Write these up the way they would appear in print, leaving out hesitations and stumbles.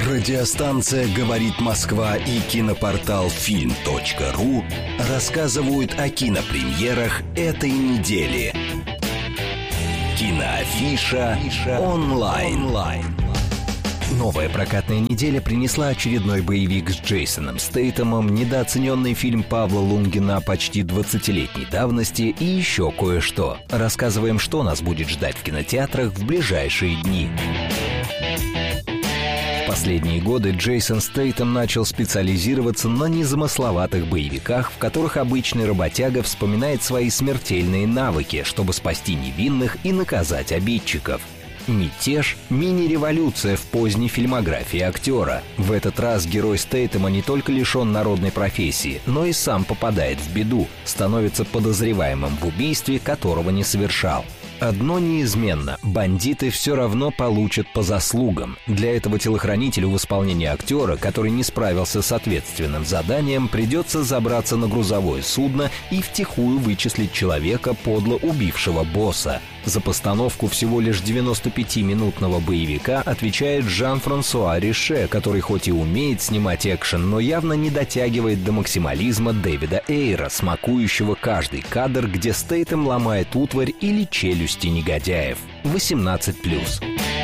Радиостанция «Говорит Москва» и кинопортал film.ru рассказывают о кинопремьерах этой недели. Киноафиша онлайн. Новая прокатная неделя принесла очередной боевик с Джейсоном Стейтемом, недооцененный фильм Павла Лунгина почти 20-летней давности и еще кое-что. Рассказываем, что нас будет ждать в кинотеатрах в ближайшие дни. В последние годы Джейсон Стейтем начал специализироваться на незамысловатых боевиках, в которых обычный работяга вспоминает свои смертельные навыки, чтобы спасти невинных и наказать обидчиков. «Мятеж» — мини-революция в поздней фильмографии актера. В этот раз герой Стейтема не только лишен народной профессии, но и сам попадает в беду, становится подозреваемым в убийстве, которого не совершал. Одно неизменно – бандиты все равно получат по заслугам. Для этого телохранителю в исполнении актера, который не справился с ответственным заданием, придется забраться на грузовое судно и втихую вычислить человека, подло убившего босса. За постановку всего лишь 95-минутного боевика отвечает Жан-Франсуа Рише, который хоть и умеет снимать экшен, но явно не дотягивает до максимализма Дэвида Эйра, смакующего каждый кадр, где Стейтем ломает утварь или челюсти негодяев. 18+.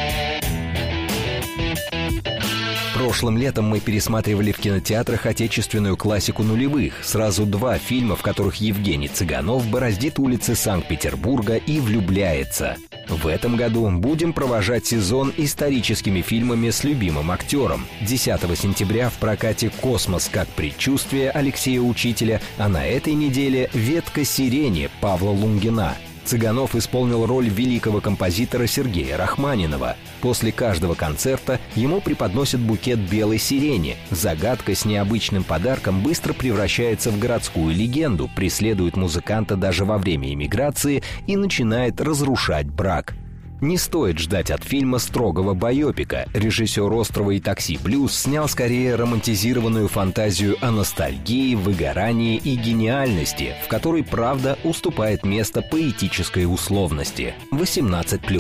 Прошлым летом мы пересматривали в кинотеатрах отечественную классику нулевых. Сразу два фильма, в которых Евгений Цыганов бороздит улицы Санкт-Петербурга и влюбляется. В этом году будем провожать сезон историческими фильмами с любимым актером. 10 сентября в прокате «Космос как предчувствие» Алексея Учителя, а на этой неделе «Ветка сирени» Павла Лунгина. Цыганов исполнил роль великого композитора Сергея Рахманинова. После каждого концерта ему преподносят букет белой сирени. Загадка с необычным подарком быстро превращается в городскую легенду, преследует музыканта даже во время эмиграции и начинает разрушать брак. Не стоит ждать от фильма строгого байопика. Режиссер «Острова» и «Такси Блюз» снял скорее романтизированную фантазию о ностальгии, выгорании и гениальности, в которой правда уступает место поэтической условности. 18+.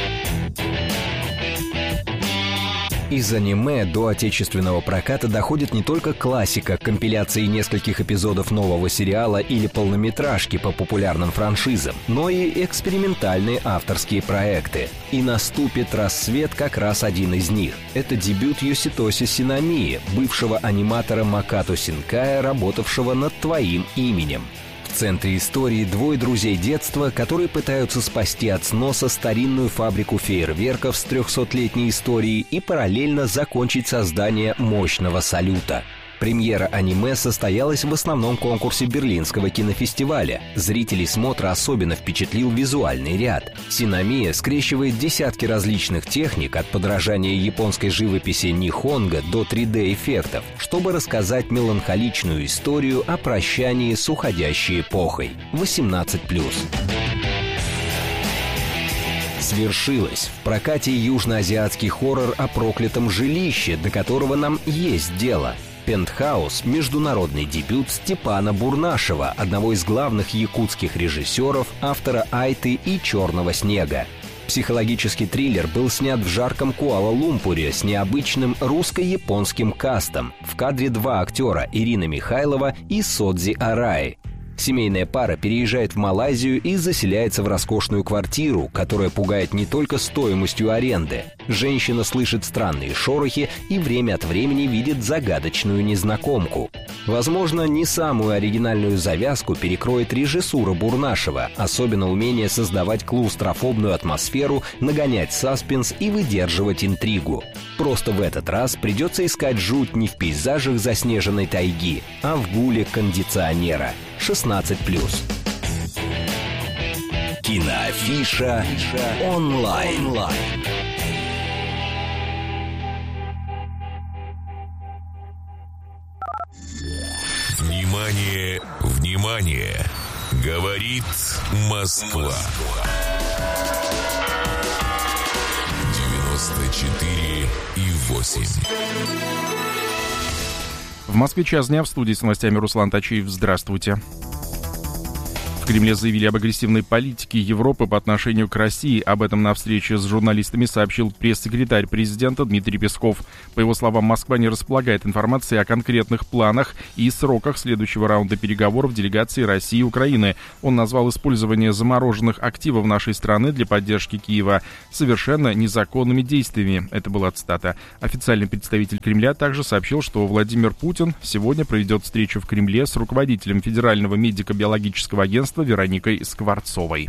Из аниме до отечественного проката доходит не только классика, компиляции нескольких эпизодов нового сериала или полнометражки по популярным франшизам, но и экспериментальные авторские проекты. И наступит рассвет как раз один из них. Это дебют Йоситоси Синамии, бывшего аниматора Макато Синкая, работавшего над «Твоим именем». В центре истории двое друзей детства, которые пытаются спасти от сноса старинную фабрику фейерверков с 300-летней историей и параллельно закончить создание мощного салюта. Премьера аниме состоялась в основном конкурсе Берлинского кинофестиваля. Зрителей смотра особенно впечатлил визуальный ряд. Синамия скрещивает десятки различных техник, от подражания японской живописи нихонго до 3D-эффектов, чтобы рассказать меланхоличную историю о прощании с уходящей эпохой. 18+. Свершилось. В прокате южноазиатский хоррор о проклятом жилище, до которого нам есть дело. «Пентхаус» — международный дебют Степана Бурнашева, одного из главных якутских режиссеров, автора «Айты» и «Черного снега». Психологический триллер был снят в жарком Куала-Лумпуре с необычным русско-японским кастом. В кадре два актера — Ирина Михайлова и Содзи Араи. Семейная пара переезжает в Малайзию и заселяется в роскошную квартиру, которая пугает не только стоимостью аренды. Женщина слышит странные шорохи и время от времени видит загадочную незнакомку. Возможно, не самую оригинальную завязку перекроет режиссура Бурнашева, особенно умение создавать клаустрофобную атмосферу, нагонять саспенс и выдерживать интригу. Просто в этот раз придется искать жуть не в пейзажах заснеженной тайги, а в гуле кондиционера. 16+. Киноафиша онлайн. Внимание, внимание! Говорит Москва. 94,8. В Москве час дня, в студии с новостями Руслан Тачиев. Здравствуйте. В Кремле заявили об агрессивной политике Европы по отношению к России. Об этом на встрече с журналистами сообщил пресс-секретарь президента Дмитрий Песков. По его словам, Москва не располагает информацией о конкретных планах и сроках следующего раунда переговоров делегации России и Украины. Он назвал использование замороженных активов нашей страны для поддержки Киева совершенно незаконными действиями. Это была цитата. Официальный представитель Кремля также сообщил, что Владимир Путин сегодня проведет встречу в Кремле с руководителем Федерального медико-биологического агентства Вероникой Скворцовой.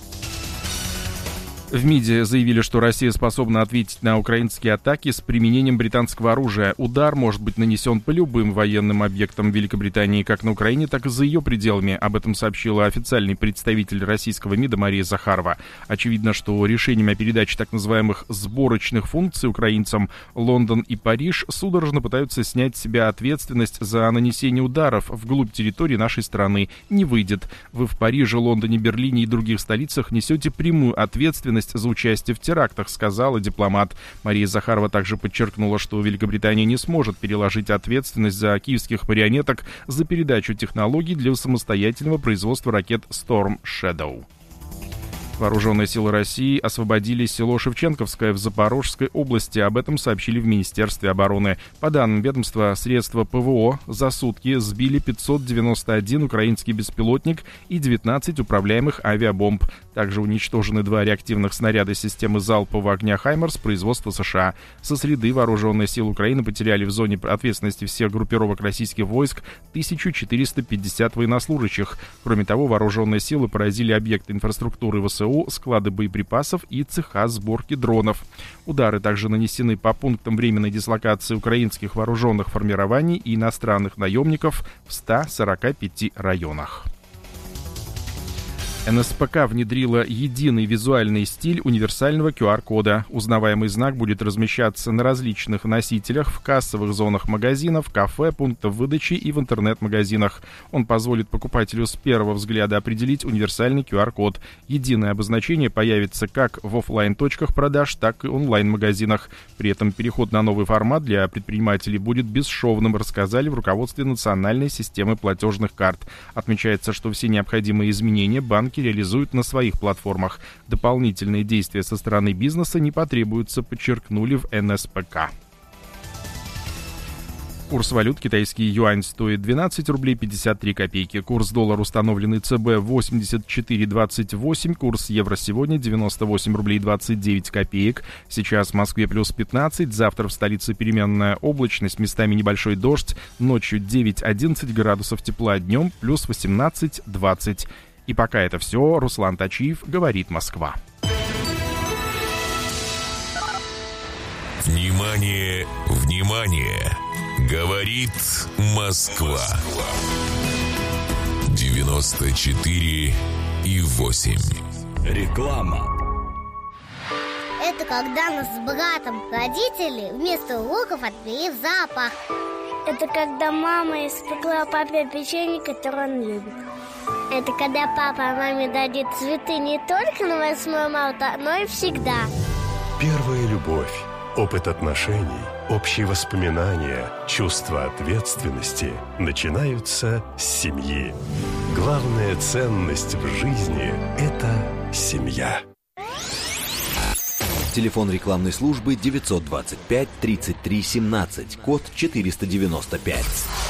В МИДе заявили, что Россия способна ответить на украинские атаки с применением британского оружия. Удар может быть нанесен по любым военным объектам Великобритании, как на Украине, так и за ее пределами. Об этом сообщила официальный представитель российского МИДа Мария Захарова. Очевидно, что решениями о передаче так называемых сборочных функций украинцам Лондон и Париж судорожно пытаются снять с себя ответственность за нанесение ударов вглубь территории нашей страны. Не выйдет. Вы в Париже, Лондоне, Берлине и других столицах несете прямую ответственность за участие в терактах, сказала дипломат. Мария Захарова также подчеркнула, что Великобритания не сможет переложить ответственность за киевских марионеток за передачу технологий для самостоятельного производства ракет Storm Shadow. Вооруженные силы России освободили село Шевченковское в Запорожской области. Об этом сообщили в Министерстве обороны. По данным ведомства, средства ПВО за сутки сбили 591 украинский беспилотник и 19 управляемых авиабомб. Также уничтожены 2 реактивных снаряда системы залпового огня «Хаймерс» производства США. Со среды вооруженные силы Украины потеряли в зоне ответственности всех группировок российских войск 1450 военнослужащих. Кроме того, вооруженные силы поразили объекты инфраструктуры ВСУ, склады боеприпасов и цеха сборки дронов. Удары также нанесены по пунктам временной дислокации украинских вооруженных формирований и иностранных наемников в 145 районах. НСПК внедрила единый визуальный стиль универсального QR-кода. Узнаваемый знак будет размещаться на различных носителях в кассовых зонах магазинов, кафе, пунктов выдачи и в интернет-магазинах. Он позволит покупателю с первого взгляда определить универсальный QR-код. Единое обозначение появится как в офлайн-точках продаж, так и онлайн-магазинах. При этом переход на новый формат для предпринимателей будет бесшовным, рассказали в руководстве национальной системы платежных карт. Отмечается, что все необходимые изменения банки реализуют на своих платформах. Дополнительные действия со стороны бизнеса не потребуются, подчеркнули в НСПК. Курс валют: китайский юань стоит 12 рублей 53 копейки. Курс доллара, установленный ЦБ, 84,28. Курс евро сегодня 98 рублей 29 копеек. Сейчас в Москве плюс 15. Завтра в столице переменная облачность, местами небольшой дождь. Ночью 9-11 градусов тепла, днем плюс 18-20. И пока это все. Руслан Тачиев, говорит Москва. Внимание, внимание! Говорит Москва. 94,8. Реклама. Это когда нас с братом родители вместо уроков отвели в зоопарк. Это когда мама испекла папе печенье, которое он любит. Это когда папа маме дарит цветы не только на 8 марта, но и всегда. Первая любовь, опыт отношений, общие воспоминания, чувство ответственности начинаются с семьи. Главная ценность в жизни – это семья. Телефон рекламной службы 925 33 17, код 495.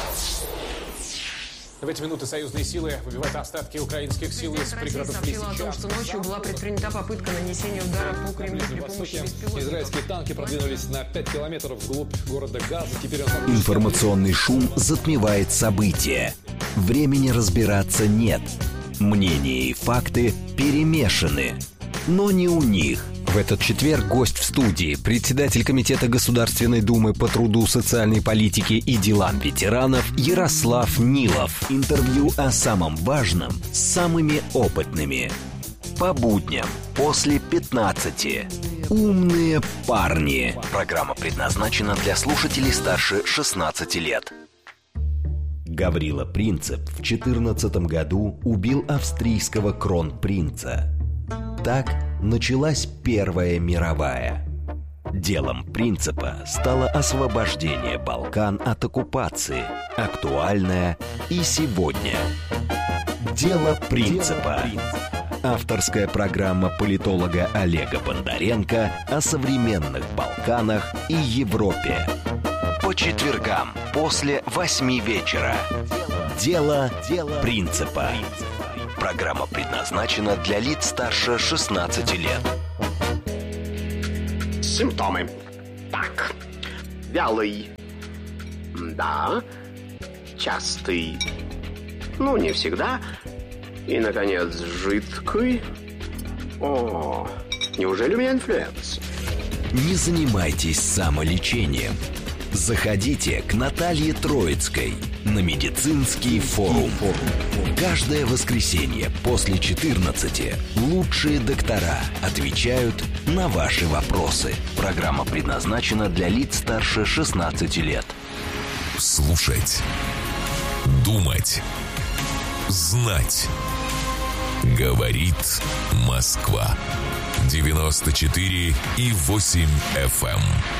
В эти минуты союзные силы выбивают остатки украинских сил из пригородов Лисичанска. О том, что ночью была предпринята попытка нанесения удара по Кремлю при помощи беспилотников. Израильские танки продвинулись на 5 километров вглубь города Газа. Теперь Информационный шум затмевает события. Времени разбираться нет. Мнения и факты перемешаны. Но не у них. В этот четверг гость в студии, председатель Комитета Государственной Думы по труду, социальной политике и делам ветеранов Ярослав Нилов. Интервью о самом важном с самыми опытными. По будням после 15. Умные парни. Программа предназначена для слушателей старше 16 лет. Гаврила Принцип в 14 году убил австрийского кронпринца. Так началась Первая мировая. Делом Принципа стало освобождение Балкан от оккупации, актуальное и сегодня. Дело принципа. Авторская программа политолога Олега Бондаренко о современных Балканах и Европе. По четвергам после 8 вечера. Дело принципа. Программа предназначена для лиц старше 16 лет. Симптомы. Так. Вялый. Да. Частый. Ну, не всегда. И, наконец, жидкий. О, неужели у меня инфлюенс? Не занимайтесь самолечением. Заходите к Наталье Троицкой на медицинский форум. Каждое воскресенье после 14 лучшие доктора отвечают на ваши вопросы. Программа предназначена для лиц старше 16 лет. Слушать. Думать. Знать. Говорит Москва. 94,8 FM.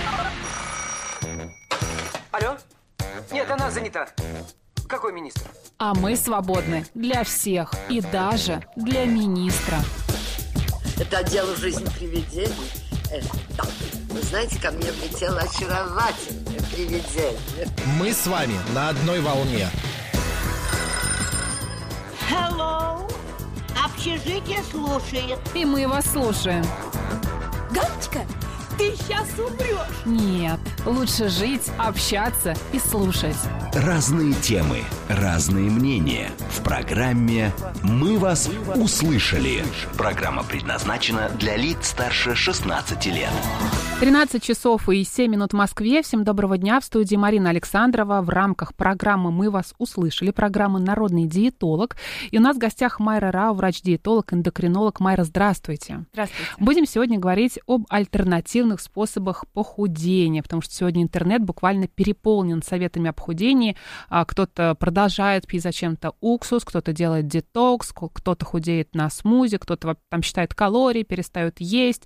Алло? Нет, она занята. Какой министр? А мы свободны для всех и даже для министра. Это отдел жизни привидений. Да. Вы знаете, ко мне влетело очаровательное привидение. Мы с вами на одной волне. Hello. Общежитие слушает. И мы вас слушаем. Галочка, ты сейчас умрешь. Нет, лучше жить, общаться и слушать. Разные темы, разные мнения. В программе «Мы вас услышали». Программа предназначена для лиц старше 16 лет. 13 часов и 7 минут в Москве. Всем доброго дня. В студии Марина Александрова. В рамках программы «Мы вас услышали», программы «Народный диетолог». И у нас в гостях Майра Рау, врач-диетолог, эндокринолог. Майра, здравствуйте. Здравствуйте. Будем сегодня говорить об альтернативных способах похудения, потому что сегодня интернет буквально переполнен советами о похудении. Кто-то продолжает пить зачем-то уксус, кто-то делает детокс, кто-то худеет на смузи, кто-то там считает калории, перестает есть,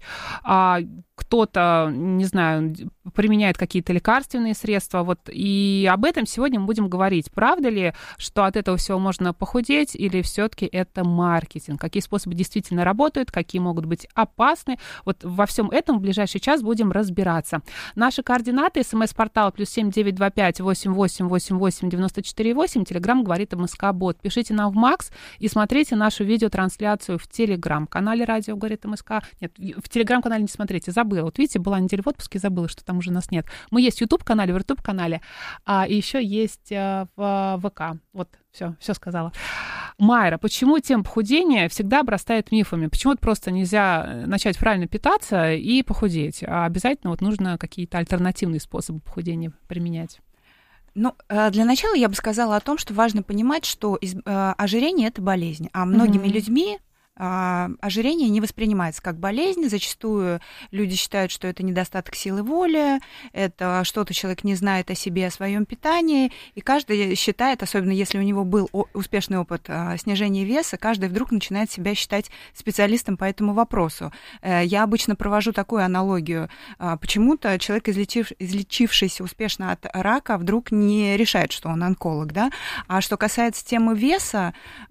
кто-то, не знаю, применяет какие-то лекарственные средства. Вот, и об этом сегодня мы будем говорить. Правда ли, что от этого всего можно похудеть, или все-таки это маркетинг? Какие способы действительно работают, какие могут быть опасны? Вот во всем этом в ближайший час будем разбираться. Наши координаты: СМС-портал +7 925 88 88 94 8. Телеграм говорит МСК-бот. Пишите нам в МАКС и смотрите нашу видеотрансляцию в Телеграм-канале «Радио говорит МСК». Нет, в Телеграм-канале не смотрите, забыла. Вот видите, была неделя в отпуске, забыла, что там уже нас нет. Мы есть в YouTube-канале, в YouTube-канале, и еще есть в ВК. Вот, все сказала. Майра, почему тема похудения всегда обрастает мифами? Почему просто нельзя начать правильно питаться и похудеть? А обязательно вот нужно какие-то альтернативные способы похудения применять? Ну, для начала я бы сказала о том, что важно понимать, что ожирение – это болезнь, а многими людьми ожирение не воспринимается как болезнь. Зачастую люди считают, что это недостаток силы воли, это что-то человек не знает о себе, о своем питании, и каждый считает, особенно если у него был успешный опыт снижения веса, каждый вдруг начинает себя считать специалистом по этому вопросу. Я обычно провожу такую аналогию. Почему-то человек, излечившийся успешно от рака, вдруг не решает, что он онколог, да? А что касается темы веса,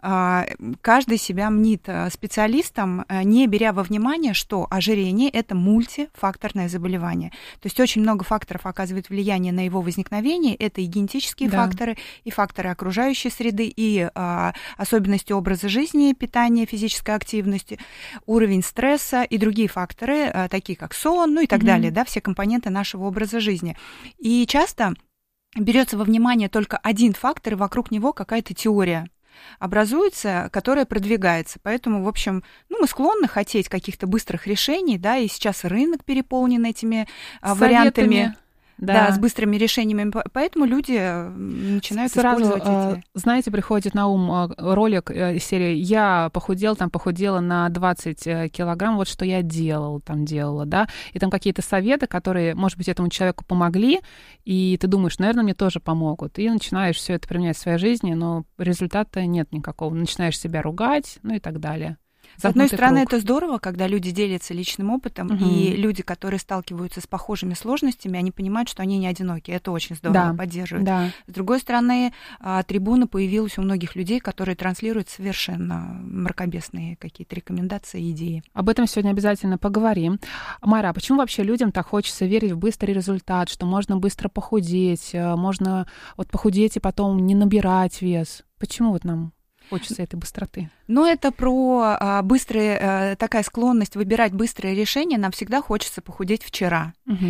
каждый себя мнит специалистом, не беря во внимание, что ожирение – это мультифакторное заболевание. То есть очень много факторов оказывает влияние на его возникновение. Это и генетические факторы, и факторы окружающей среды, и особенности образа жизни, питания, физической активности, уровень стресса и другие факторы, такие как сон, ну и так далее, да, все компоненты нашего образа жизни. И часто берется во внимание только один фактор, и вокруг него какая-то теория образуется, которая продвигается. Поэтому, в общем, мы склонны хотеть каких-то быстрых решений, да, и сейчас рынок переполнен этими вариантами. Да, с быстрыми решениями. Поэтому люди начинают использовать эти... Знаете, приходит на ум ролик из серии «Я похудела на 20 килограмм, вот что я делала, да?» И там какие-то советы, которые, может быть, этому человеку помогли, и ты думаешь, наверное, мне тоже помогут. И начинаешь все это применять в своей жизни, но результата нет никакого. Начинаешь себя ругать, ну и так далее. С одной стороны, это здорово, когда люди делятся личным опытом, и люди, которые сталкиваются с похожими сложностями, они понимают, что они не одиноки. Это очень здорово поддерживает. Да. С другой стороны, трибуна появилась у многих людей, которые транслируют совершенно мракобесные какие-то рекомендации и идеи. Об этом сегодня обязательно поговорим. Майра, а почему вообще людям так хочется верить в быстрый результат, что можно быстро похудеть, можно вот похудеть и потом не набирать вес? Почему вот нам хочется этой быстроты? Но это про такая склонность выбирать быстрые решения. Нам всегда хочется похудеть вчера.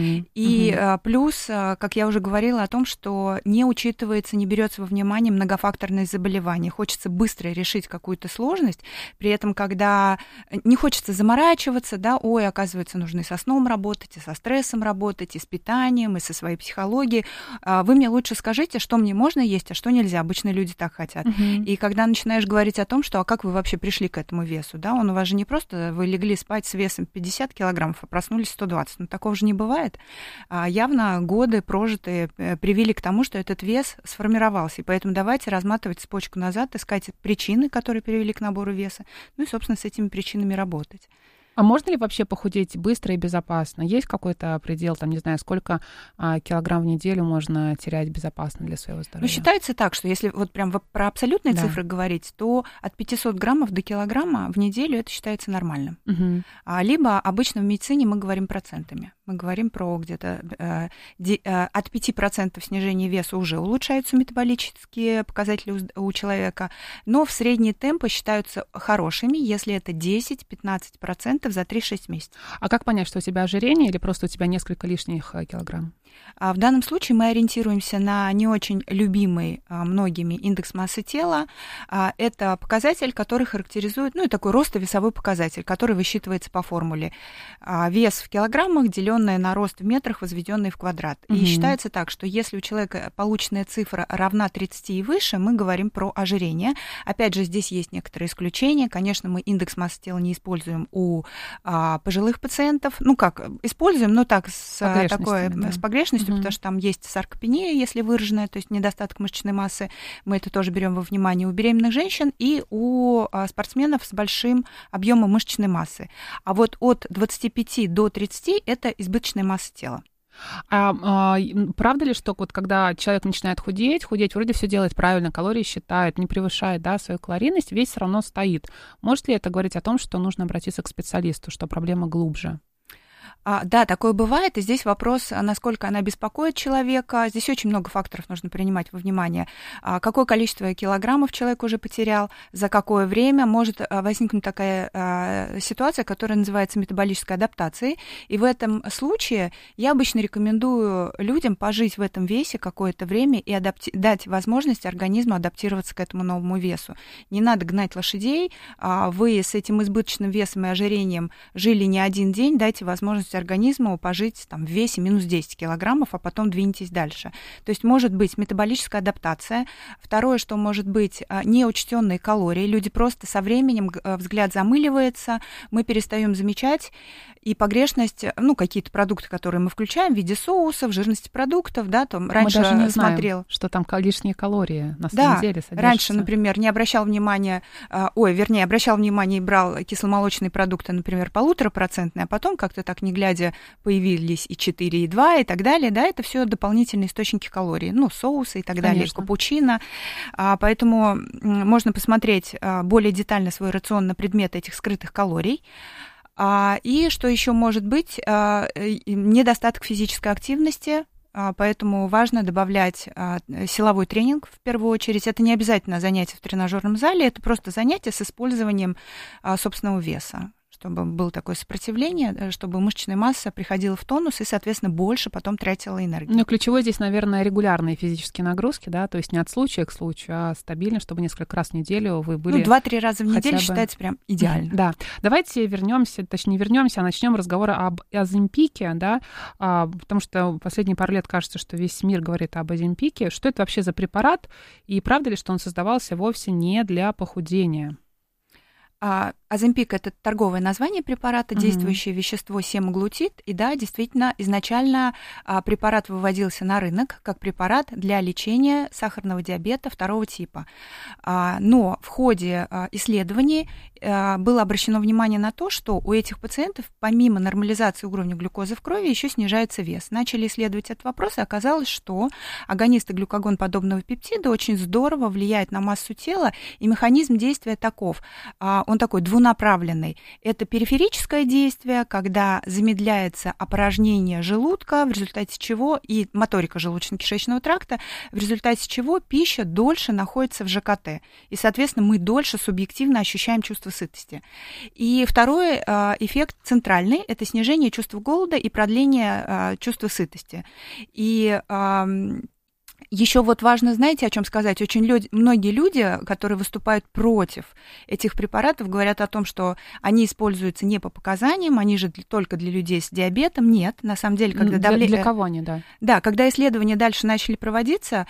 И плюс, как я уже говорила о том, что не учитывается, не берется во внимание многофакторность заболеваний. Хочется быстро решить какую-то сложность, при этом, когда не хочется заморачиваться, да, оказывается, нужно и со сном работать, и со стрессом работать, и с питанием, и со своей психологией. Вы мне лучше скажите, что мне можно есть, а что нельзя. Обычно люди так хотят. И когда начинаешь говорить о том, что как вы вообще пришли к этому весу, да, он у вас же не просто вы легли спать с весом 50 килограммов, а проснулись 120, но такого же не бывает. Явно годы прожитые привели к тому, что этот вес сформировался, и поэтому давайте разматывать цепочку назад, искать причины, которые привели к набору веса, ну и, собственно, с этими причинами работать. А можно ли вообще похудеть быстро и безопасно? Есть какой-то предел, там, не знаю, сколько килограмм в неделю можно терять безопасно для своего здоровья? Ну, считается так, что если вот прям про абсолютные цифры говорить, то от 500 граммов до килограмма в неделю это считается нормальным. Либо обычно в медицине мы говорим процентами. Мы говорим про где-то от 5% снижения веса уже улучшаются метаболические показатели у человека, но в средние темпы считаются хорошими, если это 10-15% за 3-6 месяцев. А как понять, что у тебя ожирение или просто у тебя несколько лишних килограмм? В данном случае мы ориентируемся на не очень любимый многими индекс массы тела. Это показатель, который характеризует, ну, и такой ростовесовой показатель, который высчитывается по формуле. Вес в килограммах, деленное на рост в метрах, возведенный в квадрат. И считается так, что если у человека полученная цифра равна 30 и выше, мы говорим про ожирение. Опять же, здесь есть некоторые исключения. Конечно, мы индекс массы тела не используем у пожилых пациентов. Ну, как, используем, но так, с погрешностью, потому что там есть саркопения, если выраженная, то есть недостаток мышечной массы. Мы это тоже берем во внимание у беременных женщин и у спортсменов с большим объемом мышечной массы. А вот от 25 до 30 это избыточная масса тела. Правда ли, что вот когда человек начинает худеть вроде все делает правильно, калории считает, не превышает, да, свою калорийность, вес все равно стоит. Может ли это говорить о том, что нужно обратиться к специалисту, что проблема глубже? Да, такое бывает, и здесь вопрос, насколько она беспокоит человека. Здесь очень много факторов нужно принимать во внимание. Какое количество килограммов человек уже потерял, за какое время. Может возникнуть такая ситуация, которая называется метаболической адаптацией. И в этом случае я обычно рекомендую людям пожить в этом весе какое-то время и дать возможность организму адаптироваться к этому новому весу. Не надо гнать лошадей. Вы с этим избыточным весом и ожирением жили не один день, дайте возможность организму пожить там, в весе минус 10 килограммов, а потом двинетесь дальше. То есть может быть метаболическая адаптация. Второе, что может быть неучтенные калории. Люди просто со временем взгляд замыливается, мы перестаем замечать, и погрешность, ну, какие-то продукты, которые мы включаем в виде соусов, жирности продуктов, да, там раньше мы даже не знаем, смотрел, что там лишние калории на самом деле содержатся. Раньше, например, не обращал внимания, обращал внимание и брал кисломолочные продукты, например, 1,5%, а потом как-то так не глядя появились и 4, и 2, и так далее, да, это все дополнительные источники калорий, ну, соусы и так далее, капучино, поэтому можно посмотреть более детально свой рацион на предмет этих скрытых калорий. И что еще может быть? Недостаток физической активности, поэтому важно добавлять силовой тренинг в первую очередь. Это не обязательно занятие в тренажерном зале, это просто занятие с использованием собственного веса, чтобы было такое сопротивление, чтобы мышечная масса приходила в тонус и, соответственно, больше потом тратила энергию. Ну, ключевое здесь, наверное, регулярные физические нагрузки, да, то есть не от случая к случаю, а стабильно, чтобы несколько раз в неделю вы были... 2-3 раза в неделю считается прям идеально. Да. Давайте начнем разговор об Оземпике, да, потому что последние пару лет кажется, что весь мир говорит об Оземпике. Что это вообще за препарат, и правда ли, что он создавался вовсе не для похудения? Оземпик – это торговое название препарата, действующее вещество семаглутид. И да, действительно, изначально препарат выводился на рынок как препарат для лечения сахарного диабета 2 типа. Но в ходе исследований было обращено внимание на то, что у этих пациентов помимо нормализации уровня глюкозы в крови еще снижается вес. Начали исследовать этот вопрос, и оказалось, что агонисты глюкагон-подобного пептида очень здорово влияют на массу тела, и механизм действия таков. Он такой двунаправленный. Это периферическое действие, когда замедляется опорожнение желудка, в результате чего и моторика желудочно-кишечного тракта, в результате чего пища дольше находится в ЖКТ. И, соответственно, мы дольше субъективно ощущаем чувство сытости. И второй эффект центральный – это снижение чувства голода и продление чувства сытости. И еще вот важно, знаете, о чем сказать? Очень многие люди, которые выступают против этих препаратов, говорят о том, что они используются не по показаниям, они же только для людей с диабетом. Нет, на самом деле, когда давление... Для кого они, да? Да, когда исследования дальше начали проводиться,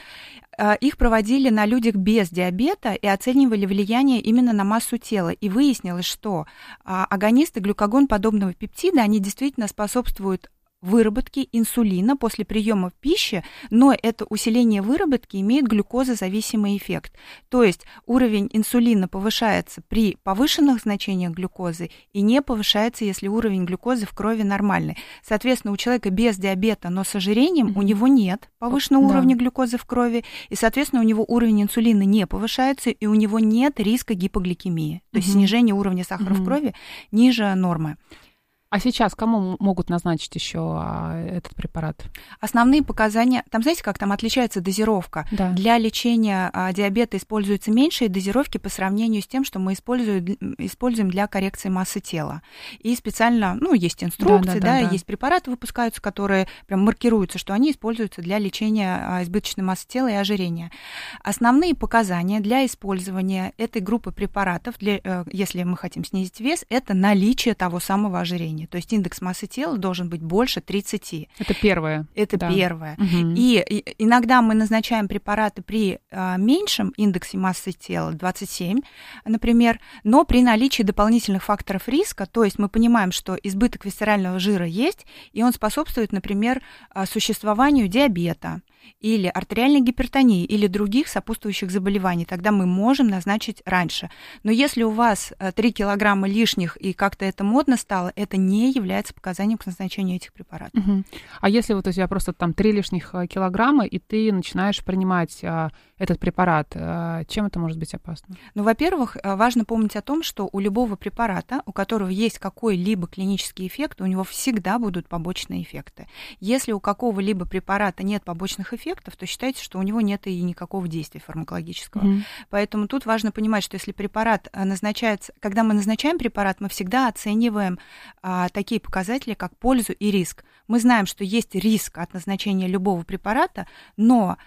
их проводили на людях без диабета и оценивали влияние именно на массу тела. И выяснилось, что агонисты глюкагон-подобного пептида, они действительно способствуют выработки инсулина после приема пищи, но это усиление выработки имеет глюкозозависимый эффект. То есть уровень инсулина повышается при повышенных значениях глюкозы и не повышается, если уровень глюкозы в крови нормальный. Соответственно, у человека без диабета, но с ожирением, у него нет повышенного уровня глюкозы в крови, и, соответственно, у него уровень инсулина не повышается, и у него нет риска гипогликемии, то есть снижение уровня сахара в крови ниже нормы. А сейчас кому могут назначить еще этот препарат? Основные показания, там знаете, как там отличается дозировка? Да. Для лечения диабета используются меньшие дозировки по сравнению с тем, что мы используем для коррекции массы тела. И специально, есть инструкции, есть препараты выпускаются, которые прям маркируются, что они используются для лечения избыточной массы тела и ожирения. Основные показания для использования этой группы препаратов, если мы хотим снизить вес, это наличие того самого ожирения. То есть индекс массы тела должен быть больше 30. Это первое. Это первое. И иногда мы назначаем препараты при меньшем индексе массы тела, 27, например, но при наличии дополнительных факторов риска, то есть мы понимаем, что избыток висцерального жира есть, и он способствует, например, существованию диабета или артериальной гипертонии, или других сопутствующих заболеваний, тогда мы можем назначить раньше. Но если у вас 3 килограмма лишних и как-то это модно стало, это не является показанием к назначению этих препаратов. А если вот у тебя просто там 3 лишних килограмма, и ты начинаешь принимать этот препарат, чем это может быть опасно? Во-первых, важно помнить о том, что у любого препарата, у которого есть какой-либо клинический эффект, у него всегда будут побочные эффекты. Если у какого-либо препарата нет побочных эффектов, то считайте, что у него нет и никакого действия фармакологического. Поэтому тут важно понимать, что если препарат назначается, когда мы назначаем препарат, мы всегда оцениваем такие показатели, как пользу и риск. Мы знаем, что есть риск от назначения любого препарата, но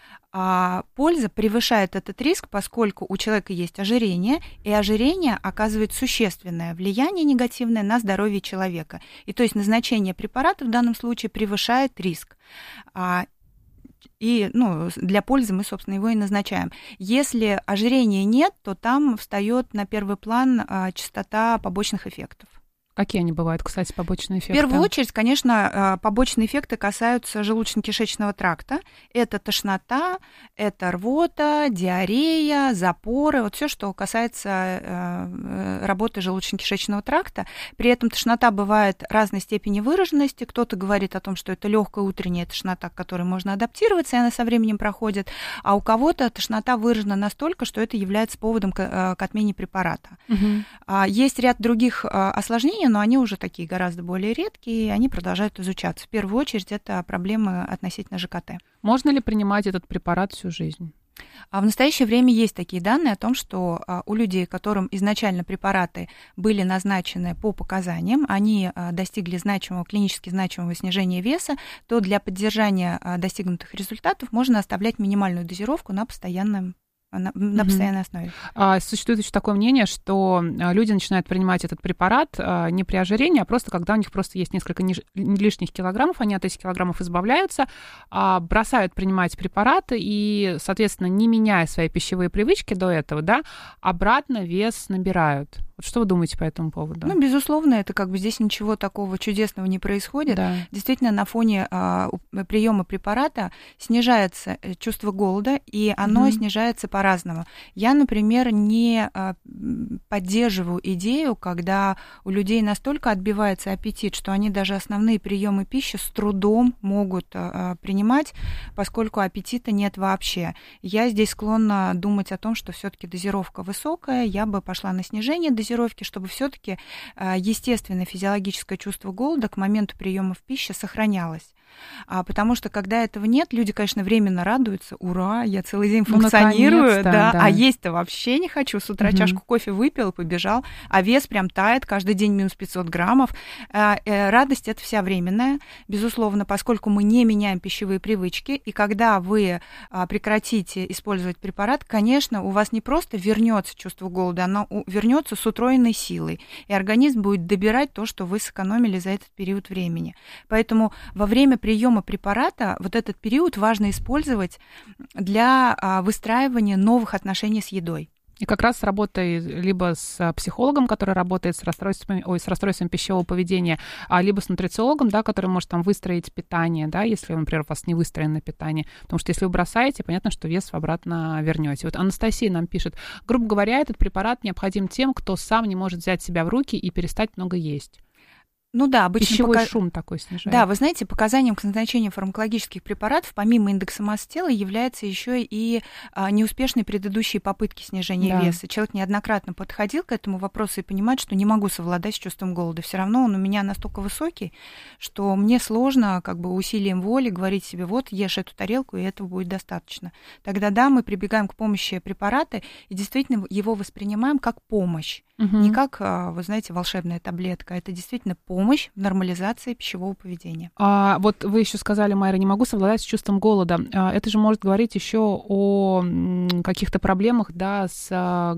польза превышает этот риск, поскольку у человека есть ожирение, и ожирение оказывает существенное влияние негативное на здоровье человека. И то есть назначение препарата в данном случае превышает риск. И для пользы мы, собственно, его и назначаем. Если ожирения нет, то там встает на первый план частота побочных эффектов. Какие они бывают, кстати, побочные эффекты? В первую очередь, конечно, побочные эффекты касаются желудочно-кишечного тракта. Это тошнота, это рвота, диарея, запоры, вот все, что касается работы желудочно-кишечного тракта. При этом тошнота бывает разной степени выраженности. Кто-то говорит о том, что это легкая утренняя тошнота, к которой можно адаптироваться, и она со временем проходит. А у кого-то тошнота выражена настолько, что это является поводом к отмене препарата. Есть ряд других осложнений, но они уже такие гораздо более редкие, и они продолжают изучаться. В первую очередь это проблемы относительно ЖКТ. Можно ли принимать этот препарат всю жизнь? В настоящее время есть такие данные о том, что у людей, которым изначально препараты были назначены по показаниям, они достигли клинически значимого снижения веса, то для поддержания достигнутых результатов можно оставлять минимальную дозировку на постоянной основе. Существует еще такое мнение, что люди начинают принимать этот препарат не при ожирении, а просто когда у них просто есть несколько лишних килограммов, они от этих килограммов избавляются, бросают принимать препараты и, соответственно, не меняя свои пищевые привычки до этого, обратно вес набирают. Вот что вы думаете по этому поводу? Ну, безусловно, это как бы здесь ничего такого чудесного не происходит. Да. Действительно, на фоне приема препарата снижается чувство голода, и оно снижается по-разному. Я, например, не поддерживаю идею, когда у людей настолько отбивается аппетит, что они даже основные приемы пищи с трудом могут принимать, поскольку аппетита нет вообще. Я здесь склонна думать о том, что все-таки дозировка высокая, я бы пошла на снижение дозировки, чтобы все-таки естественное физиологическое чувство голода к моменту приема пищи сохранялось. Потому что, когда этого нет, люди, конечно, временно радуются. Ура, я целый день функционирую, да. А есть-то вообще не хочу. С утра чашку кофе выпил, побежал, а вес прям тает, каждый день минус 500 граммов. Радость — это вся временная, безусловно, поскольку мы не меняем пищевые привычки. И когда вы прекратите использовать препарат, конечно, у вас не просто вернется чувство голода, оно вернется с утроенной силой. И организм будет добирать то, что вы сэкономили за этот период времени. Поэтому во время приема препарата вот этот период важно использовать для выстраивания новых отношений с едой. И как раз работая либо с психологом, который работает с расстройством пищевого поведения, либо с нутрициологом, да, который может там выстроить питание, да, если, например, у вас не выстроено питание. Потому что если вы бросаете, понятно, что вес вы обратно вернете. Вот Анастасия нам пишет: грубо говоря, этот препарат необходим тем, кто сам не может взять себя в руки и перестать много есть. Ну да, обычно пищевой шум такой снижает. Да, вы знаете, показанием к назначению фармакологических препаратов, помимо индекса массы тела, является еще и неуспешные предыдущие попытки снижения веса. Человек неоднократно подходил к этому вопросу и понимает, что не могу совладать с чувством голода. Все равно он у меня настолько высокий, что мне сложно как бы усилием воли говорить себе: вот, ешь эту тарелку, и этого будет достаточно. Тогда да, мы прибегаем к помощи препарата и действительно его воспринимаем как помощь. Не как, вы знаете, волшебная таблетка. Это действительно помощь в нормализации пищевого поведения. Вот вы еще сказали, Майра, не могу совладать с чувством голода. Это же может говорить еще о каких-то проблемах, да, с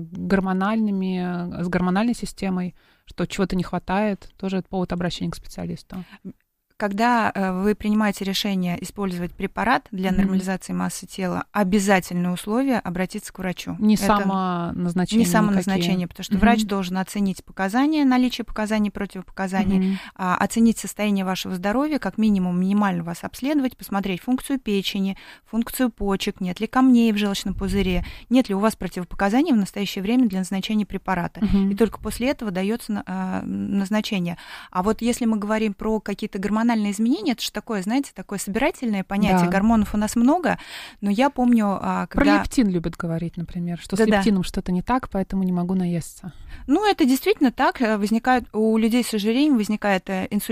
гормональной системой, что чего-то не хватает. Тоже это повод обращения к специалисту. Когда вы принимаете решение использовать препарат для нормализации массы тела, обязательное условие — обратиться к врачу. Не самоназначение. Не самоназначение, потому что врач должен оценить показания, наличие показаний, противопоказаний, оценить состояние вашего здоровья, как минимум минимально вас обследовать, посмотреть функцию печени, функцию почек, нет ли камней в желчном пузыре, нет ли у вас противопоказаний в настоящее время для назначения препарата. И только после этого дается назначение. А вот если мы говорим про какие-то гормональные изменения, это же такое, знаете, такое собирательное понятие. Да. Гормонов у нас много, но я помню, когда... Про лептин любят говорить, например, что с лептином что-то не так, поэтому не могу наесться. Ну, это действительно так. У людей с ожирением возникает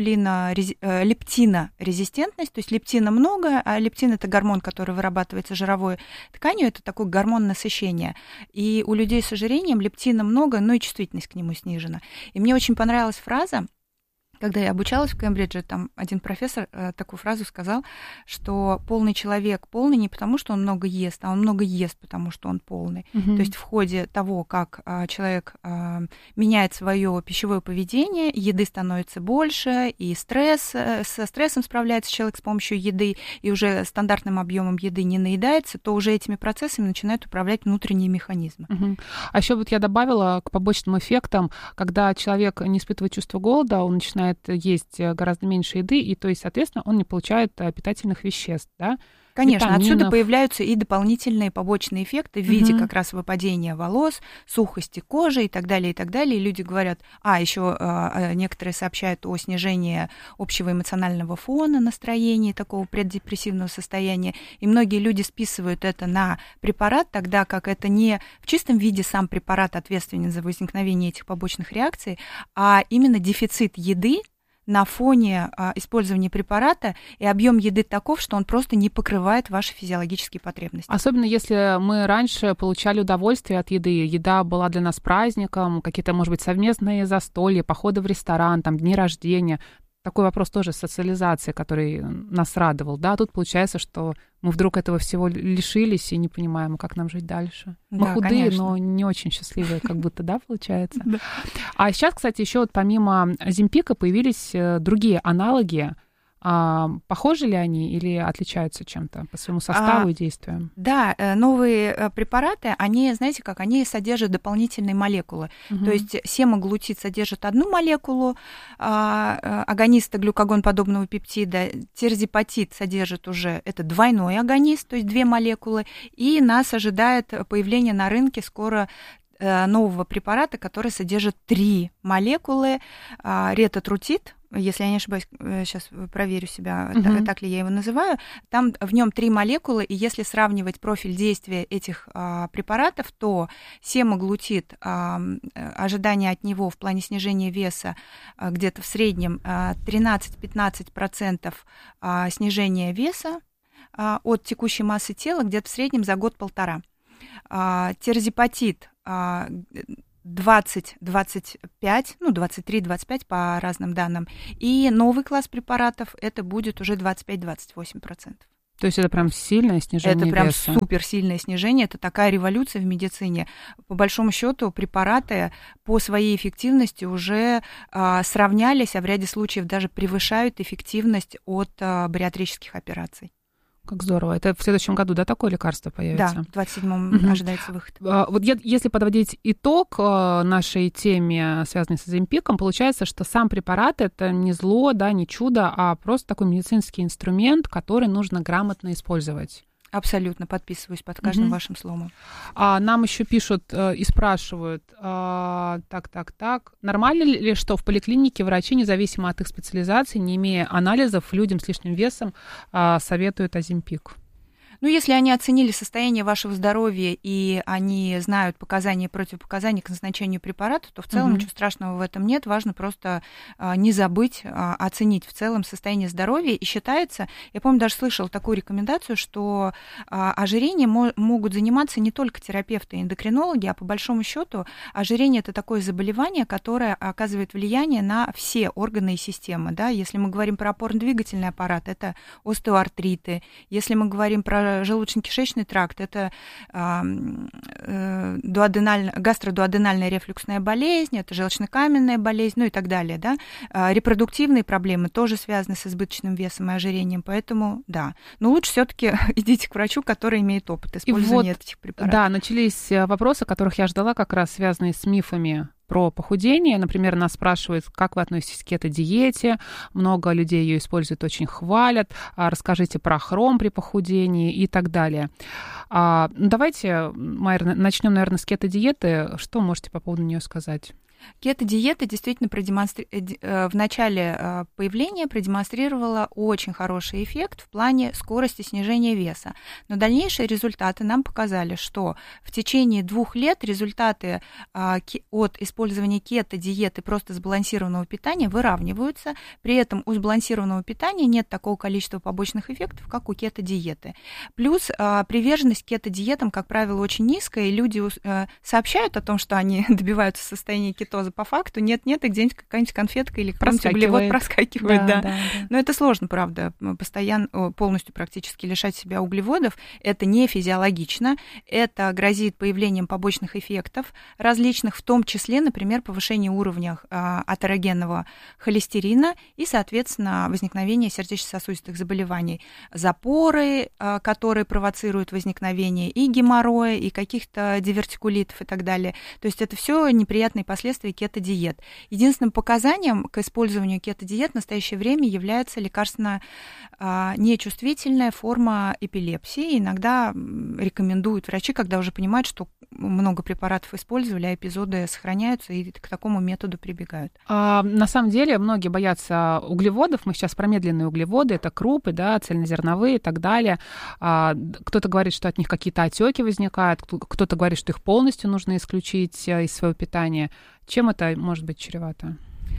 лептинорезистентность, то есть лептина много, а лептин — это гормон, который вырабатывается жировой тканью, это такой гормон насыщения. И у людей с ожирением лептина много, но и чувствительность к нему снижена. И мне очень понравилась фраза, когда я обучалась в Кембридже, там один профессор такую фразу сказал, что полный человек полный не потому, что он много ест, а он много ест, потому что он полный. То есть в ходе того, как человек меняет свое пищевое поведение, еды становится больше, и со стрессом справляется человек с помощью еды, и уже стандартным объемом еды не наедается, то уже этими процессами начинают управлять внутренние механизмы. А еще вот я добавила к побочным эффектам, когда человек не испытывает чувство голода, он начинает есть гораздо меньше еды, и то есть, соответственно, он не получает питательных веществ, да? Конечно, витаминов. Отсюда появляются и дополнительные побочные эффекты в виде как раз выпадения волос, сухости кожи и так далее, и так далее. И люди говорят, еще некоторые сообщают о снижении общего эмоционального фона, настроения, такого преддепрессивного состояния. И многие люди списывают это на препарат, тогда как это не в чистом виде сам препарат ответственен за возникновение этих побочных реакций, а именно дефицит еды на фоне использования препарата, и объем еды таков, что он просто не покрывает ваши физиологические потребности. Особенно если мы раньше получали удовольствие от еды. Еда была для нас праздником, какие-то, может быть, совместные застолья, походы в ресторан, там, дни рождения. Такой вопрос тоже социализации, который нас радовал. Да, тут получается, что мы вдруг этого всего лишились и не понимаем, как нам жить дальше. Мы худые, конечно, но не очень счастливые, как будто, да, получается? А сейчас, кстати, еще вот помимо Земпика появились другие аналоги, Похожи ли они или отличаются чем-то по своему составу и действию? Да, новые препараты, они, знаете как, они содержат дополнительные молекулы. То есть семаглутид содержит одну молекулу агониста глюкагон-подобного пептида, тирзипатид содержит уже, это двойной агонист, то есть 2 молекулы, и нас ожидает появление на рынке скоро нового препарата, который содержит 3 молекулы, ретотрутид, если я не ошибаюсь, сейчас проверю себя, так ли я его называю, там в нем 3 молекулы, и если сравнивать профиль действия этих препаратов, то семаглутид, ожидания от него в плане снижения веса где-то в среднем 13-15% снижения веса от текущей массы тела, где-то в среднем за год-полтора. Тирзипатид 20-25, 23-25 по разным данным. И новый класс препаратов это будет уже 25-28%. То есть это прям сильное снижение веса? Это прям суперсильное снижение, это такая революция в медицине. По большому счету препараты по своей эффективности уже сравнялись, а в ряде случаев даже превышают эффективность от бариатрических операций. Как здорово. Это в следующем году, да, такое лекарство появится? Да, в 27-м ожидается выход. Вот если подводить итог нашей теме, связанной с Оземпиком, получается, что сам препарат — это не зло, да, не чудо, а просто такой медицинский инструмент, который нужно грамотно использовать. Абсолютно, подписываюсь под каждым вашим словом. Нам еще пишут и спрашивают, нормально ли, что в поликлинике врачи, независимо от их специализации, не имея анализов, людям с лишним весом советуют Оземпик? Ну, если они оценили состояние вашего здоровья и они знают показания и противопоказания к назначению препарата, то в целом ничего страшного в этом нет. Важно просто не забыть оценить в целом состояние здоровья. И считается, я помню, даже слышала такую рекомендацию, что ожирением могут заниматься не только терапевты и эндокринологи, а по большому счету ожирение — это такое заболевание, которое оказывает влияние на все органы и системы. Да? Если мы говорим про опорно-двигательный аппарат, это остеоартриты. Если мы говорим про желудочно-кишечный тракт, это гастродуоденальная рефлюксная болезнь, это желчнокаменная болезнь, ну и так далее. Да? Репродуктивные проблемы тоже связаны с избыточным весом и ожирением, поэтому да. Но лучше все-таки идите к врачу, который имеет опыт использования этих препаратов. Да, начались вопросы, которых я ждала, как раз связанные с мифами про похудение. Например, нас спрашивают, как вы относитесь к кето-диете. Много людей ее используют, очень хвалят. Расскажите про хром при похудении и так далее. Давайте, Майя, начнем, наверное, с кето-диеты. Что можете по поводу нее сказать? Кето-диета действительно в начале появления продемонстрировала очень хороший эффект в плане скорости снижения веса. Но дальнейшие результаты нам показали, что в течение 2 лет результаты от использования кето-диеты просто сбалансированного питания выравниваются. При этом у сбалансированного питания нет такого количества побочных эффектов, как у кето-диеты. Плюс приверженность кето-диетам, как правило, очень низкая, и люди сообщают о том, что они добиваются состояния кетоза по факту, нет-нет, и где-нибудь какая-нибудь конфетка или какой-нибудь углевод проскакивает. Да. Но это сложно, правда, постоянно, полностью практически лишать себя углеводов. Это не физиологично, это грозит появлением побочных эффектов различных, в том числе, например, повышение уровня атерогенного холестерина и, соответственно, возникновение сердечно-сосудистых заболеваний, запоры, которые провоцируют возникновение и геморроя, и каких-то дивертикулитов и так далее. То есть это все неприятные последствия кето-диет. Единственным показанием к использованию кето-диет в настоящее время является лекарственно нечувствительная форма эпилепсии. Иногда рекомендуют врачи, когда уже понимают, что много препаратов использовали, а эпизоды сохраняются и к такому методу прибегают. На самом деле многие боятся углеводов. Мы сейчас про медленные углеводы, это крупы, да, цельнозерновые и так далее. Кто-то говорит, что от них какие-то отеки возникают, кто-то говорит, что их полностью нужно исключить из своего питания. Чем это может быть чревато?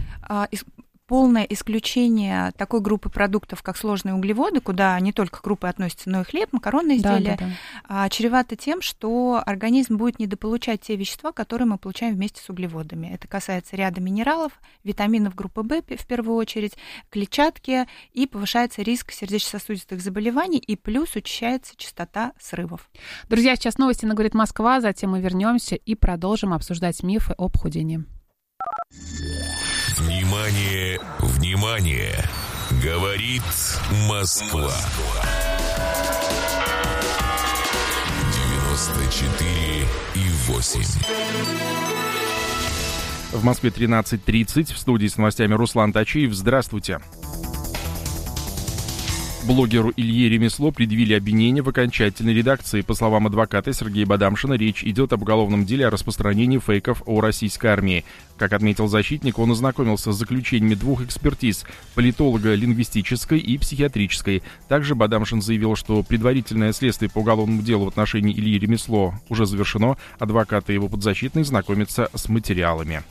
Полное исключение такой группы продуктов, как сложные углеводы, куда не только крупы относятся, но и хлеб, макаронные изделия, чревато тем, что организм будет недополучать те вещества, которые мы получаем вместе с углеводами. Это касается ряда минералов, витаминов группы В в первую очередь, клетчатки, и повышается риск сердечно-сосудистых заболеваний, и плюс учащается частота срывов. Друзья, сейчас новости на «Говорит Москва», затем мы вернемся и продолжим обсуждать мифы о похудении. Внимание, внимание! Говорит Москва. 94,8. В Москве 13:30. В студии с новостями Руслан Тачиев. Здравствуйте. Блогеру Илье Ремесло предъявили обвинение в окончательной редакции. По словам адвоката Сергея Бадамшина, речь идет об уголовном деле о распространении фейков о российской армии. Как отметил защитник, он ознакомился с заключениями двух экспертиз – политолого-лингвистической и психиатрической. Также Бадамшин заявил, что предварительное следствие по уголовному делу в отношении Ильи Ремесло уже завершено. Адвокаты и его подзащитные знакомятся с материалами.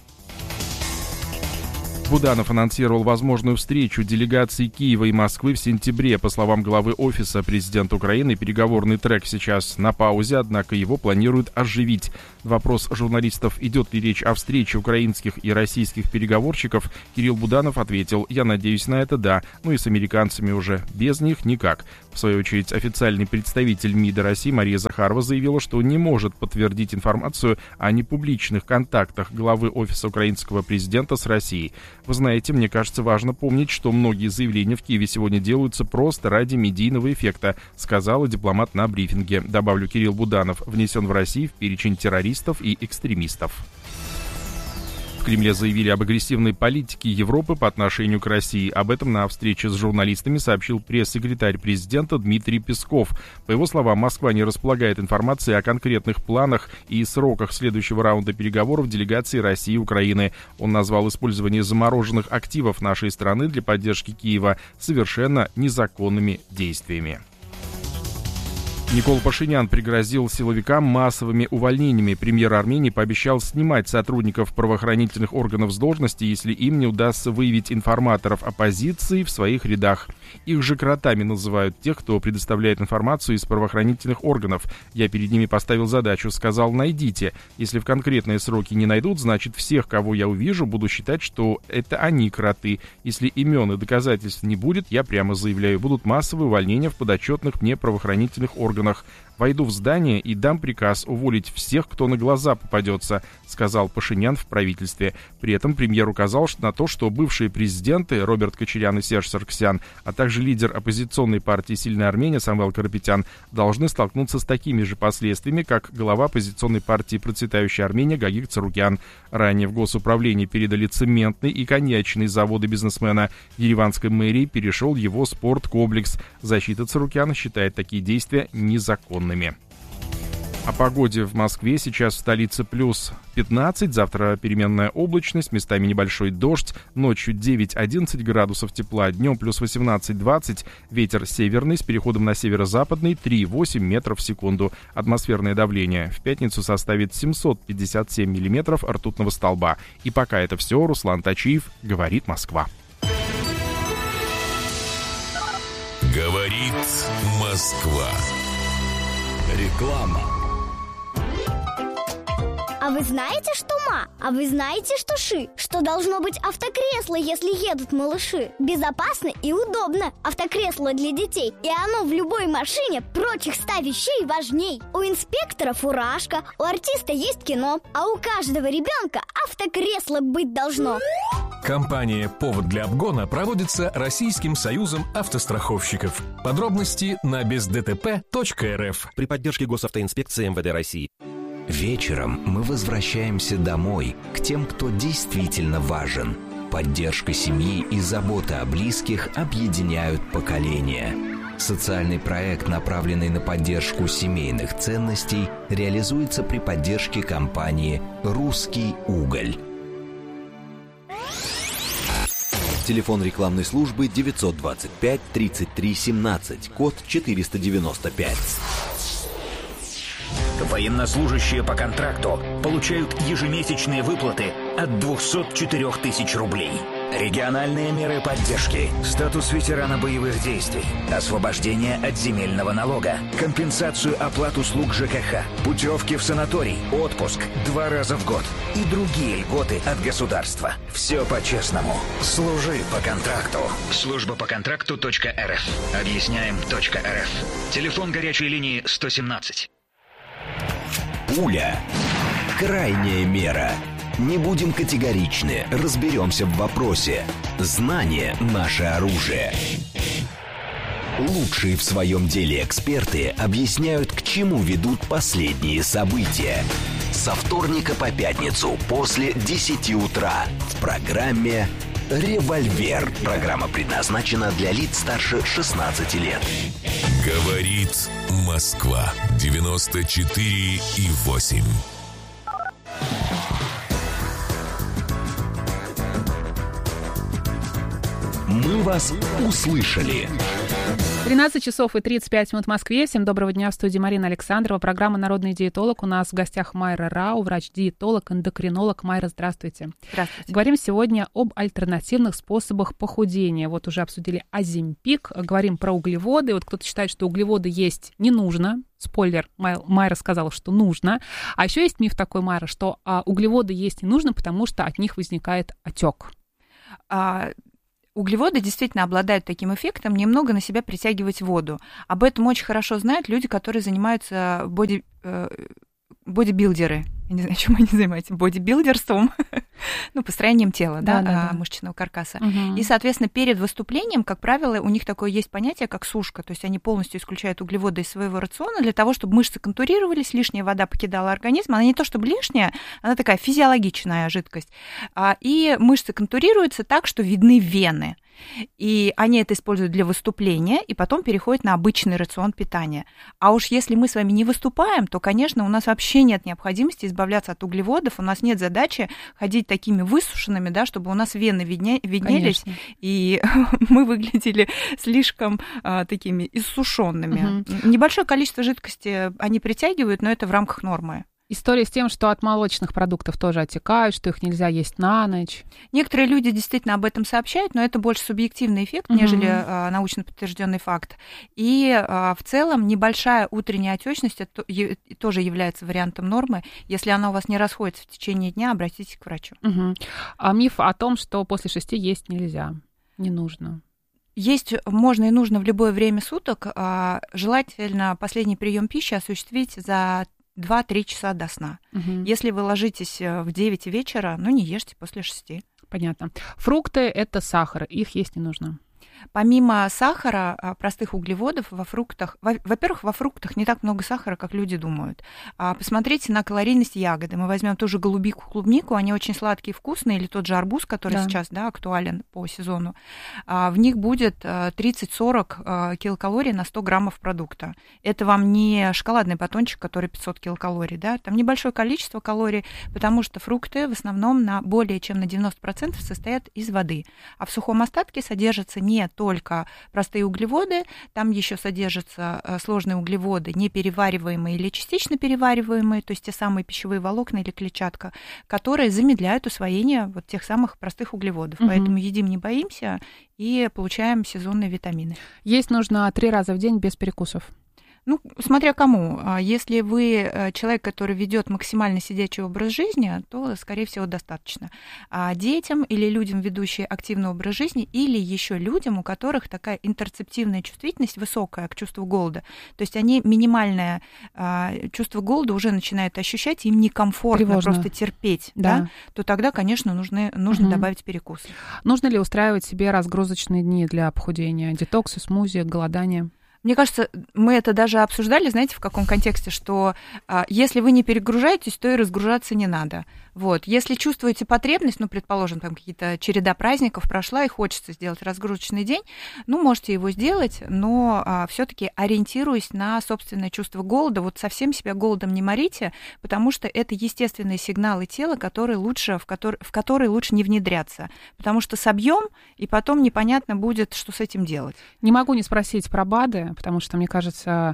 Буданов анонсировал возможную встречу делегаций Киева и Москвы в сентябре. По словам главы Офиса президента Украины, переговорный трек сейчас на паузе, однако его планируют оживить. Вопрос журналистов, идет ли речь о встрече украинских и российских переговорщиков, Кирилл Буданов ответил: «Я надеюсь на это, да, ну и с американцами уже, без них никак». В свою очередь, официальный представитель МИДа России Мария Захарова заявила, что не может подтвердить информацию о непубличных контактах главы Офиса украинского президента с Россией. Вы знаете, мне кажется, важно помнить, что многие заявления в Киеве сегодня делаются просто ради медийного эффекта, сказала дипломат на брифинге. Добавлю, Кирилл Буданов внесен в Россию в перечень террористов и экстремистов. В Кремле заявили об агрессивной политике Европы по отношению к России. Об этом на встрече с журналистами сообщил пресс-секретарь президента Дмитрий Песков. По его словам, Москва не располагает информацией о конкретных планах и сроках следующего раунда переговоров делегации России и Украины. Он назвал использование замороженных активов нашей страны для поддержки Киева совершенно незаконными действиями. Никол Пашинян пригрозил силовикам массовыми увольнениями. Премьер Армении пообещал снимать сотрудников правоохранительных органов с должности, если им не удастся выявить информаторов оппозиции в своих рядах. Их же кротами называют тех, кто предоставляет информацию из правоохранительных органов. Я перед ними поставил задачу, сказал: найдите. Если в конкретные сроки не найдут, значит всех, кого я увижу, буду считать, что это они кроты. Если имен и доказательств не будет, я прямо заявляю, будут массовые увольнения в подотчетных мне правоохранительных органах. Войду в здание и дам приказ уволить всех, кто на глаза попадется, сказал Пашинян в правительстве. При этом премьер указал на то, что бывшие президенты Роберт Кочарян и Серж Саргсян, а также лидер оппозиционной партии «Сильная Армения» Самвел Карапетян должны столкнуться с такими же последствиями, как глава оппозиционной партии «Процветающая Армения» Гагик Царукян. Ранее в госуправление передали цементный и коньячный заводы бизнесмена. В ереванской мэрии перешел его спорткомплекс. Защита Царукяна считает такие действия незаконными. О погоде в Москве. Сейчас в столице плюс 15, завтра переменная облачность, местами небольшой дождь, ночью 9-11 градусов тепла, днем плюс 18-20, ветер северный с переходом на северо-западный 3,8 метров в секунду. Атмосферное давление в пятницу составит 757 миллиметров ртутного столба. И пока это все, Руслан Тачиев, говорит Москва. Говорит Москва. Реклама. А вы знаете, что ма? А вы знаете, что ши? Что должно быть автокресло, если едут малыши? Безопасно и удобно. Автокресло для детей. И оно в любой машине прочих 100 вещей важней. У инспектора фуражка, у артиста есть кино, а у каждого ребенка автокресло быть должно. Компания «Повод для обгона» проводится Российским союзом автостраховщиков. Подробности на бездтп.рф. При поддержке Госавтоинспекции МВД России. Вечером мы возвращаемся домой, к тем, кто действительно важен. Поддержка семьи и забота о близких объединяют поколения. Социальный проект, направленный на поддержку семейных ценностей, реализуется при поддержке компании «Русский уголь». Телефон рекламной службы 925 33 17, код 495. Военнослужащие по контракту получают ежемесячные выплаты от 204 тысяч рублей. Региональные меры поддержки, статус ветерана боевых действий, освобождение от земельного налога, компенсацию оплат услуг ЖКХ, путевки в санаторий, отпуск 2 раза в год и другие льготы от государства. Все по-честному. Служи по контракту. Служба по контракту.рф. Объясняем.рф. Телефон горячей линии 117. Пуля. Крайняя мера. Не будем категоричны, разберемся в вопросе. Знание – наше оружие. Лучшие в своем деле эксперты объясняют, к чему ведут последние события. Со вторника по пятницу после 10 утра в программе «Револьвер». Программа предназначена для лиц старше 16 лет. Говорит Москва. 94,8. Мы вас услышали. 13 часов и 35 минут в Москве. Всем доброго дня, в студии Марина Александрова. Программа «Народный диетолог». У нас в гостях Майра Рау, врач-диетолог, эндокринолог. Майра, здравствуйте. Здравствуйте. Говорим сегодня об альтернативных способах похудения. Вот уже обсудили Оземпик, говорим про углеводы. Вот кто-то считает, что углеводы есть не нужно. Спойлер, Майра сказала, что нужно. А еще есть миф такой, Майра, что углеводы есть не нужно, потому что от них возникает отек. Углеводы действительно обладают таким эффектом, немного на себя притягивать воду. Об этом очень хорошо знают люди, которые занимаются бодибилдеры. Я не знаю, чем они занимаются. Бодибилдерством. Построением тела, да, мышечного каркаса. Угу. И, соответственно, перед выступлением, как правило, у них такое есть понятие, как сушка. То есть они полностью исключают углеводы из своего рациона для того, чтобы мышцы контурировались, лишняя вода покидала организм. Она не то чтобы лишняя, она такая физиологичная жидкость. И мышцы контурируются так, что видны вены. И они это используют для выступления, и потом переходят на обычный рацион питания. А уж если мы с вами не выступаем, то, конечно, у нас вообще нет необходимости избавляться от углеводов, у нас нет задачи ходить такими высушенными, да, чтобы у нас вены виднелись, конечно, и мы выглядели слишком такими иссушенными. Угу. Небольшое количество жидкости они притягивают, но это в рамках нормы. История с тем, что от молочных продуктов тоже отекают, что их нельзя есть на ночь. Некоторые люди действительно об этом сообщают, но это больше субъективный эффект, нежели научно подтвержденный факт. И в целом небольшая утренняя отечность тоже является вариантом нормы. Если она у вас не расходится в течение дня, обратитесь к врачу. Угу. А миф о том, что после 6 есть нельзя, не нужно. Есть можно и нужно в любое время суток. Желательно последний прием пищи осуществить за 2-3 часа до сна. Угу. Если вы ложитесь в 9 вечера, не ешьте после 6. Понятно. Фрукты – это сахар, их есть не нужно. Помимо сахара, простых углеводов во фруктах, во-первых, во фруктах не так много сахара, как люди думают. Посмотрите на калорийность ягоды. Мы возьмем ту же голубику, клубнику, они очень сладкие, вкусные, или тот же арбуз, который сейчас актуален по сезону. В них будет 30-40 килокалорий на 100 граммов продукта. Это вам не шоколадный батончик, который 500 килокалорий, да? Там небольшое количество калорий, потому что фрукты в основном более чем на 90% состоят из воды. А в сухом остатке содержатся не только простые углеводы, там еще содержатся сложные углеводы, неперевариваемые или частично перевариваемые, то есть те самые пищевые волокна или клетчатка, которые замедляют усвоение вот тех самых простых углеводов. Угу. Поэтому едим не боимся и получаем сезонные витамины. Есть нужно 3 раза в день без перекусов. Смотря кому. Если вы человек, который ведет максимально сидячий образ жизни, то, скорее всего, достаточно. А детям или людям, ведущим активный образ жизни, или еще людям, у которых такая интерцептивная чувствительность высокая к чувству голода, то есть они минимальное чувство голода уже начинают ощущать, им некомфортно тревожно просто терпеть, да, то тогда, конечно, нужно добавить перекус. Нужно ли устраивать себе разгрузочные дни для похудения? Детоксы, смузи, голодание? Мне кажется, мы это даже обсуждали, знаете, в каком контексте, что если вы не перегружаетесь, то и разгружаться не надо. Вот. Если чувствуете потребность, предположим, там какие-то череда праздников прошла и хочется сделать разгрузочный день, можете его сделать, но все-таки ориентируясь на собственное чувство голода, вот совсем себя голодом не морите, потому что это естественные сигналы тела, в которые лучше не внедряться, потому что собьем, и потом непонятно будет, что с этим делать. Не могу не спросить про БАДы, потому что, мне кажется,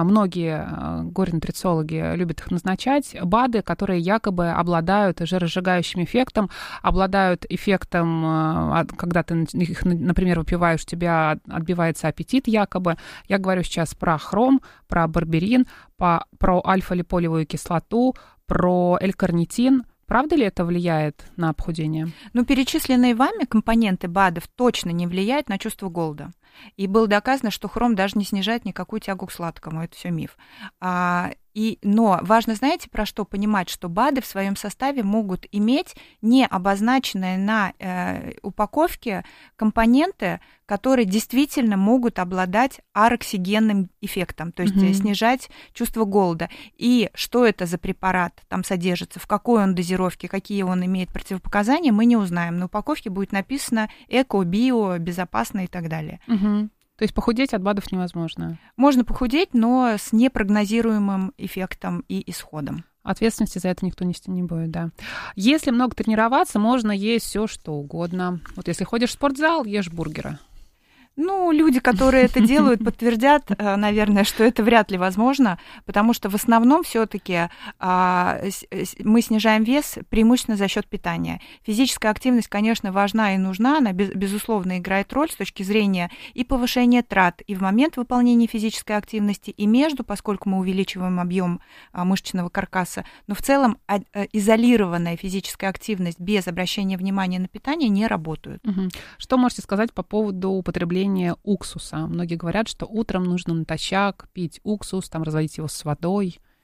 многие горе-нутрициологи любят их назначать. БАДы, которые якобы обладают жиросжигающим эффектом, обладают эффектом, когда ты их, например, выпиваешь, у тебя отбивается аппетит якобы. Я говорю сейчас про хром, про барберин, про альфа-липолевую кислоту, про L-карнитин. Правда ли это влияет на похудение? Перечисленные вами компоненты БАДов точно не влияют на чувство голода. И было доказано, что хром даже не снижает никакую тягу к сладкому. Это все миф. Но важно, знаете, про что понимать, что БАДы в своем составе могут иметь не обозначенные на упаковке компоненты, которые действительно могут обладать ароксигенным эффектом, то есть снижать чувство голода. И что это за препарат там содержится, в какой он дозировке, какие он имеет противопоказания, мы не узнаем. На упаковке будет написано эко, био, безопасно и так далее. То есть похудеть от БАДов невозможно? Можно похудеть, но с непрогнозируемым эффектом и исходом. Ответственности за это никто нести не будет, да. Если много тренироваться, можно есть все что угодно. Вот если ходишь в спортзал, ешь бургеры. Ну, люди, которые это делают, подтвердят, наверное, что это вряд ли возможно, потому что в основном все-таки мы снижаем вес преимущественно за счет питания. Физическая активность, конечно, важна и нужна, она, безусловно, играет роль с точки зрения и повышения трат и в момент выполнения физической активности, и между, поскольку мы увеличиваем объем мышечного каркаса. Но в целом изолированная физическая активность без обращения внимания на питание не работает. Что можете сказать по поводу употребления уксуса? Многие говорят, что утром нужно натощак пить уксус, там разводить его с водой.